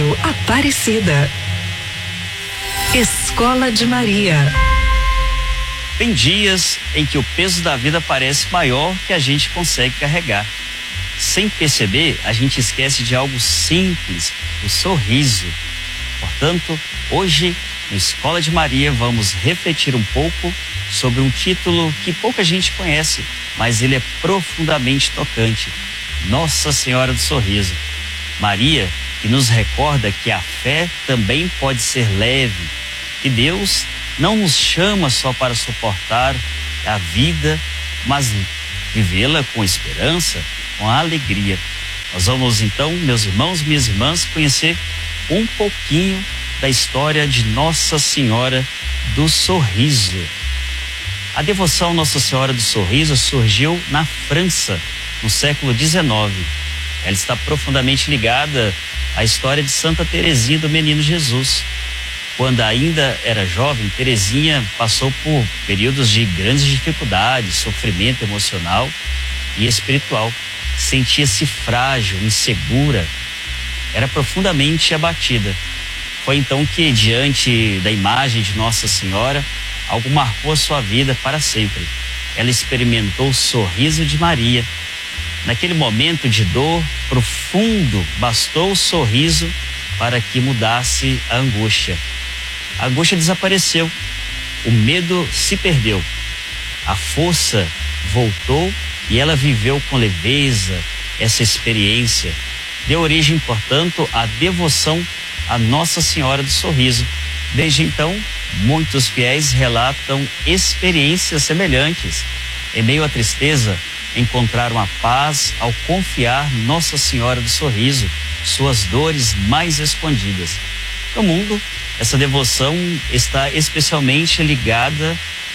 Rádio Aparecida. Escola de Maria. Tem dias em que o peso da vida parece maior que a gente consegue carregar. Sem perceber, a gente esquece de algo simples, o sorriso. Portanto, hoje, no Escola de Maria, vamos refletir um pouco sobre um título que pouca gente conhece, mas ele é profundamente tocante. Nossa Senhora do Sorriso. Maria, que nos recorda que a fé também pode ser leve, que Deus não nos chama só para suportar a vida, mas vivê-la com esperança, com alegria. Nós vamos então, meus irmãos, minhas irmãs, conhecer um pouquinho da história de Nossa Senhora do Sorriso. A devoção Nossa Senhora do Sorriso surgiu na França, no século XIX. Ela está profundamente ligada à história de Santa Teresinha do Menino Jesus. Quando ainda era jovem, Teresinha passou por períodos de grandes dificuldades, sofrimento emocional e espiritual. Sentia-se frágil, insegura, era profundamente abatida. Foi então que, diante da imagem de Nossa Senhora, algo marcou a sua vida para sempre. Ela experimentou o sorriso de Maria. Naquele momento de dor profundo, bastou o sorriso para que mudasse a angústia. A angústia desapareceu, o medo se perdeu, a força voltou e ela viveu com leveza essa experiência. Deu origem, portanto, à devoção a Nossa Senhora do Sorriso. Desde então, muitos fiéis relatam experiências semelhantes. Em meio à tristeza, encontraram a paz ao confiar Nossa Senhora do Sorriso, suas dores mais escondidas. No mundo, essa devoção está especialmente ligada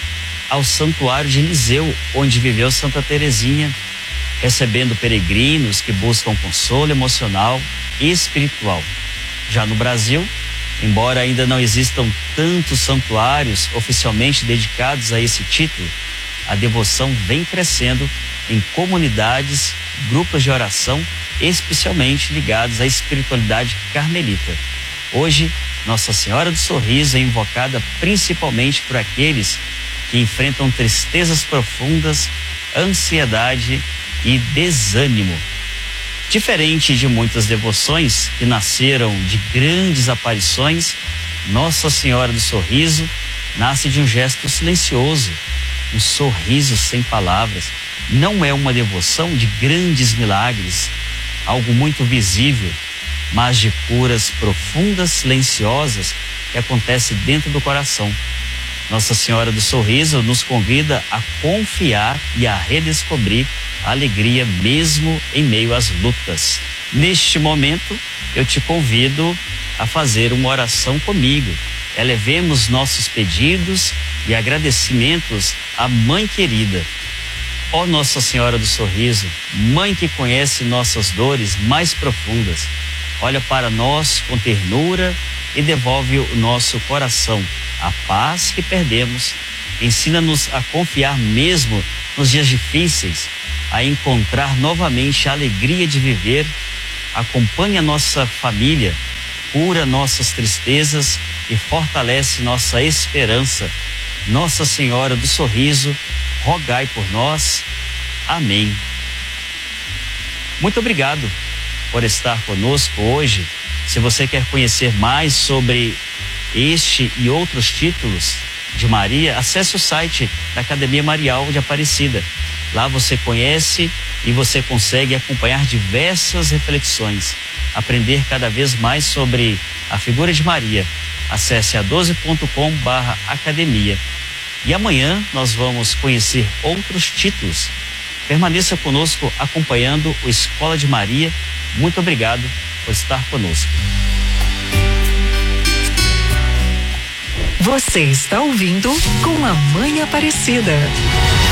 ao Santuário de Eliseu, onde viveu Santa Teresinha, recebendo peregrinos que buscam consolo emocional e espiritual. Já no Brasil, embora ainda não existam tantos santuários oficialmente dedicados a esse título, a devoção vem crescendo em comunidades, grupos de oração, especialmente ligados à espiritualidade carmelita. Hoje, Nossa Senhora do Sorriso é invocada principalmente por aqueles que enfrentam tristezas profundas, ansiedade e desânimo. Diferente de muitas devoções que nasceram de grandes aparições, Nossa Senhora do Sorriso nasce de um gesto silencioso, um sorriso sem palavras. Não é uma devoção de grandes milagres, algo muito visível, mas de curas profundas, silenciosas, que acontecem dentro do coração. Nossa Senhora do Sorriso nos convida a confiar e a redescobrir a alegria mesmo em meio às lutas. Neste momento, eu te convido a fazer uma oração comigo. Elevemos nossos pedidos e agradecimentos à Mãe querida. Ó Nossa Senhora do Sorriso, Mãe que conhece nossas dores mais profundas, olha para nós com ternura e devolve o nosso coração a paz que perdemos. Ensina-nos a confiar mesmo nos dias difíceis, a encontrar novamente a alegria de viver. Acompanha nossa família, cura nossas tristezas e fortalece nossa esperança. Nossa Senhora do Sorriso, rogai por nós. Amém. Muito obrigado por estar conosco hoje. Se você quer conhecer mais sobre este e outros títulos de Maria, acesse o site da Academia Marial de Aparecida. Lá você conhece e você consegue acompanhar diversas reflexões, aprender cada vez mais sobre a figura de Maria. Acesse a12.com/academia. E amanhã nós vamos conhecer outros títulos. Permaneça conosco acompanhando o Escola de Maria. Muito obrigado por estar conosco. Você está ouvindo Com a Mãe Aparecida.